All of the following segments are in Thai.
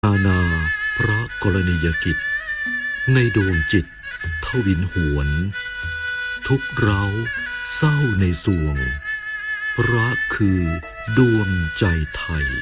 นานาพระกรณียกิจในดวงจิตทวินหวนทุกเร้าเศร้าในสวงพระคือดวงใจไทย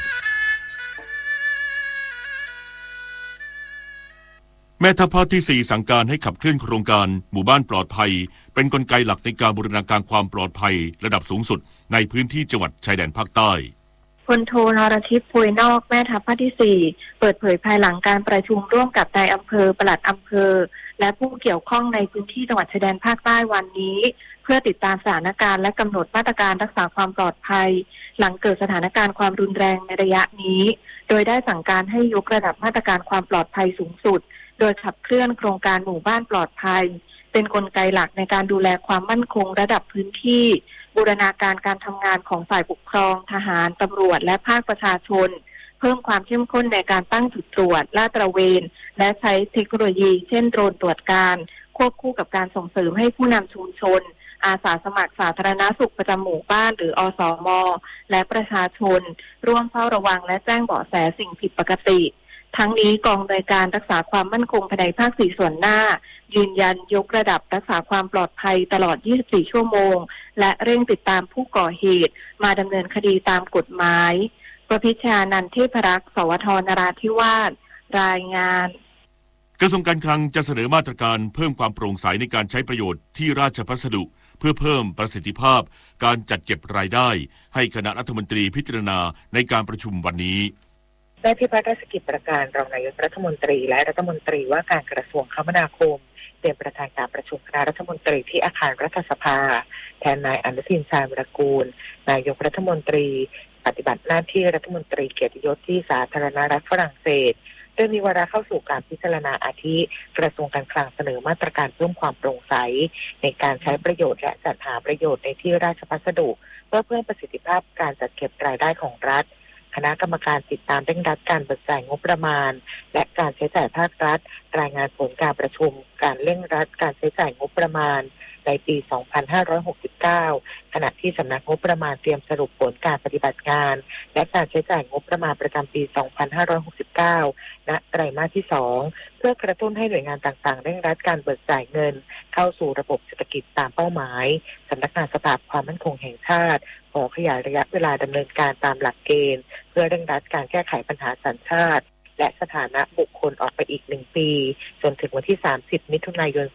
แม่ทัพภาคที่4สั่งการให้ขับเคลื่อนโครงการหมู่บ้านปลอดภัยเป็นกลไกหลักในการบูรณาการความปลอดภัยระดับสูงสุดในพื้นที่จังหวัดชายแดนภาคใต้พลโทนรทิพย์พวยนอกแม่ทัพภาคที่4เปิดเผยภายหลังการประชุมร่วมกับนายอำเภอปลัดอำเภอและผู้เกี่ยวข้องในพื้นที่จังหวัดชายแดนภาคใต้วันนี้เพื่อติดตามสถานการณ์และกำหนดมาตรการรักษาความปลอดภัยหลังเกิดสถานการณ์ความรุนแรงในระยะนี้โดยได้สั่งการให้ยกระดับมาตรการความปลอดภัยสูงสุดโดยขับเคลื่อนโครงการหมู่บ้านปลอดภัยเป็นกลไกหลักในการดูแลความมั่นคงระดับพื้นที่บูรณาการการทำงานของฝ่ายปกครองทหารตำรวจและภาคประชาชนเพิ่มความเข้มข้นในการตั้งจุดตรวจลาดตระเวนและใช้เทคโนโลยีเช่นโดรนตรวจการควบคู่กับการส่งเสริมให้ผู้นำชุมชนอาสาสมัครสาธารณสุขประจำหมู่บ้านหรืออสม.และประชาชนร่วมเฝ้าระวังและแจ้งเบาะแสสิ่งผิดปกติทั้งนี้กองอำนวยการรักษาความมั่นคงภายในภาค4ส่วนหน้ายืนยันยกระดับรักษาความปลอดภัยตลอด24ชั่วโมงและเร่งติดตามผู้ก่อเหตุมาดำเนินคดีตามกฎหมายประพิชานันท์เทพรักษ์สวทนราธิวาสรายงานกระทรวงการคลังจะเสนอมาตรการเพิ่มความโปร่งใสในการใช้ประโยชน์ที่ราชพัสดุเพื่อเพิ่มประสิทธิภาพการจัดเก็บรายได้ให้คณะรัฐมนตรีพิจารณาในการประชุมวันนี้ได้พิพัฒน์ราชกิจประการรองนายกรัฐมนตรีและรัฐมนตรีว่าการกระทรวงคมนาคมเป็นประธานการประชุมคณะรัฐมนตรีที่อาคารรัฐสภาแทนนายอนุทินชาญวิรากูลนายกรัฐมนตรีปฏิบัติหน้าที่รัฐมนตรีเกียรติยศที่สาธารณรัฐฝรั่งเศสโดยมีวาระเข้าสู่การพิจารณาอาทิกระทรวงการคลังเสนอมาตรการเพิ่มความโปร่งใสในการใช้ประโยชน์และจัดหาประโยชน์ในที่ราชพัสดุเพื่อเพิ่มประสิทธิภาพการจัดเก็บรายได้ของรัฐคณะกรรมการติดตามเร่งรัดการเบิกจ่ายงบประมาณและการใช้จ่ายภาครัฐรายงานผลการประชุมการเร่งรัดการใช้จ่ายงบประมาณในปี 2569 ขณะที่สำนักงบประมาณเตรียมสรุปผลการปฏิบัติงานและการใช้จ่ายงบประมาณประจำปี 2569 ณ ไตรมาสที่ 2 เพื่อกระตุ้นให้หน่วยงานต่างๆเร่งรัดการเบิกจ่ายเงินเข้าสู่ระบบเศรษฐกิจตามเป้าหมายสำนักงานสภาความมั่นคงแห่งชาติขอขยายระยะเวลาดำเนินการตามหลักเกณฑ์เพื่อเร่งรัดการแก้ไขปัญหาสัญชาติและสถานะบุคคลออกไปอีก1 ปีจนถึงวันที่ 30 มิถุนายน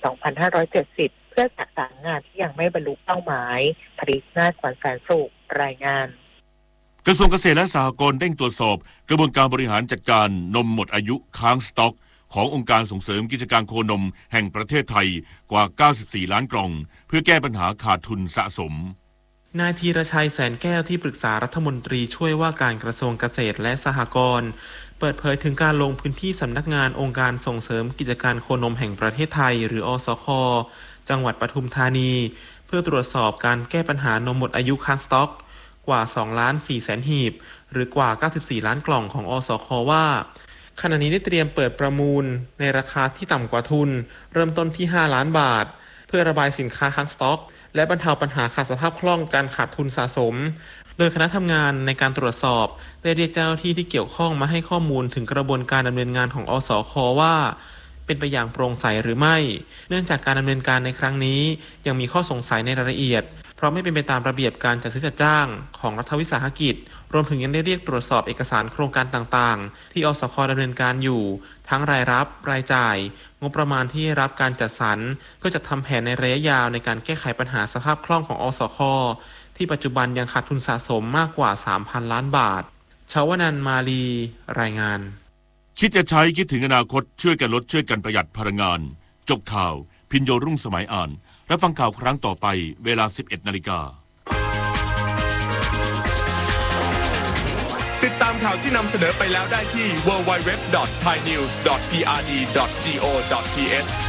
2570 เพื่อจัดสรรงานที่ยังไม่บรรลุเป้าหมายผลิตนาถขวัญแสนสุขรายงานกระทรวงเกษตรและสหกรณ์เร่งตรวจสอบกระบวนการบริหารจัดการนมหมดอายุค้างสต็อกขององค์การส่งเสริมกิจการโคนมแห่งประเทศไทยกว่า 94 ล้านกล่องเพื่อแก้ปัญหาขาดทุนสะสมนายธีรชัยแสนแก้วที่ปรึกษารัฐมนตรีช่วยว่าการกระทรวงเกษตรและสหกรณ์เปิดเผยถึงการลงพื้นที่สำนักงานองค์การส่งเสริมกิจการโคนมแห่งประเทศไทยหรืออสค.จังหวัดปทุมธานีเพื่อตรวจสอบการแก้ปัญหานมหมดอายุค้างสต็อกกว่า 2.4 แสนหีบหรือกว่า 94 ล้านกล่องของอสค.ว่าขณะนี้ได้เตรียมเปิดประมูลในราคาที่ต่ำกว่าทุนเริ่มต้นที่ 5 ล้านบาทเพื่อระบายสินค้าค้างสต็อกและบรรเทาปัญหาขาดสภาพคล่องการขาดทุนสะสมโดยคณะทำงานในการตรวจสอบได้เรียกเจ้าหน้าที่ที่เกี่ยวข้องมาให้ข้อมูลถึงกระบวนการดำเนินงานของอสค.ว่าเป็นไปอย่างโปร่งใสหรือไม่เนื่องจากการดำเนินการในครั้งนี้ยังมีข้อสงสัยในรายละเอียดเพราะไม่เป็นไปตามระเบียบการจัดซื้อจัดจ้างของรัฐวิสาหกิจรวมถึงยังได้เรียกตรวจสอบเอกสารโครงการต่างๆที่อสค.ดำเนินการอยู่ทั้งรายรับรายจ่ายงบประมาณที่ได้รับการจัดสรรเพื่อจัดทำแผนในระยะยาวในการแก้ไขปัญหาสภาพคล่องของอสค.ที่ปัจจุบันยังขาดทุนสะสมมากกว่า 3,000 ล้านบาทชาวนันท์มาลีรายงานคิดจะใช้คิดถึงอนาคตช่วยกันลดช่วยกันประหยัดพลังงานจบข่าวพิญโยรุ่งสมัยอ่านรับฟังข่าวครั้งต่อไปเวลา 11:00 น. ติดตามข่าวที่นำเสนอไปแล้วได้ที่ www.thainews.prd.go.th